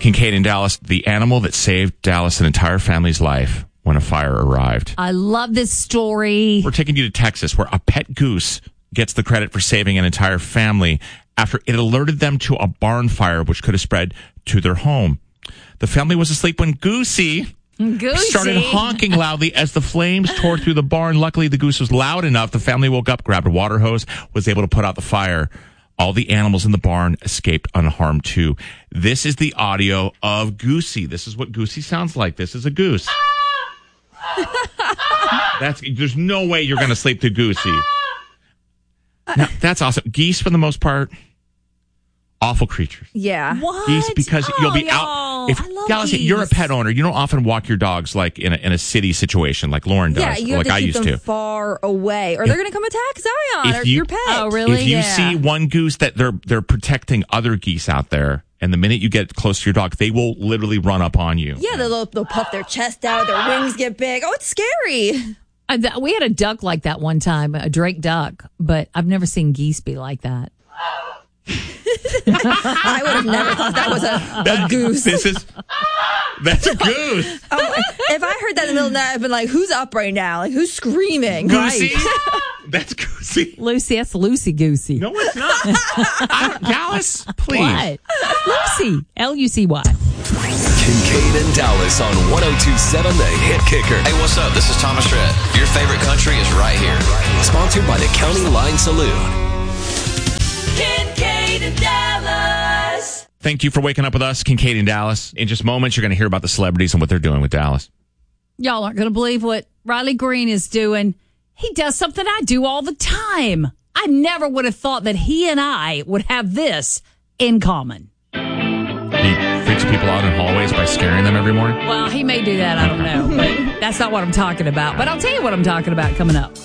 Kincaid in Dallas, the animal that saved Dallas' an entire family's life when a fire arrived. I love this story. We're taking you to Texas, where a pet goose gets the credit for saving an entire family after it alerted them to a barn fire which could have spread to their home. The family was asleep when Goosey started honking loudly as the flames tore through the barn. Luckily, the goose was loud enough. The family woke up, grabbed a water hose, was able to put out the fire. All the animals in the barn escaped unharmed, too. This is the audio of Goosey. This is what Goosey sounds like. This is a goose. There's no way you're going to sleep to Goosey. Now, that's awesome. Geese, for the most part, awful creatures. Yeah. What? Geese, because you'll be out. If Dallas, you're a pet owner, you don't often walk your dogs like in a city situation like Lauren does, Yeah, you like have I to keep used them to. far away, or they're going to come attack Zion or your pet. Oh, really? If you see one goose that they're protecting other geese out there, and the minute you get close to your dog, they will literally run up on you. Yeah, they'll puff their chest out, their wings get big. Oh, it's scary. We had a duck like that one time, a Drake duck, but I've never seen geese be like that. I would have never thought that was a goose. That's a goose. Oh, if I heard that in the middle of the night, I'd been like, who's up right now? Like, who's screaming? Goosey? That's Goosey. Lucy, that's Lucy Goosey. No, it's not. Dallas, please. What? Lucy. Lucy. Kincaid and Dallas on 102.7 The Hit Kicker. Hey, what's up? This is Thomas Rhett. Your favorite country is right here. Sponsored by the County Line Saloon. Kincaid and Dallas. Thank you for waking up with us, Kincaid and Dallas. In just moments, you're going to hear about the celebrities and what they're doing with Dallas. Y'all aren't going to believe what Riley Green is doing. He does something I do all the time. I never would have thought that he and I would have this in common. He freaks people out in hallways by scaring them every morning? Well, he may do that. I don't know. But that's not what I'm talking about. But I'll tell you what I'm talking about coming up.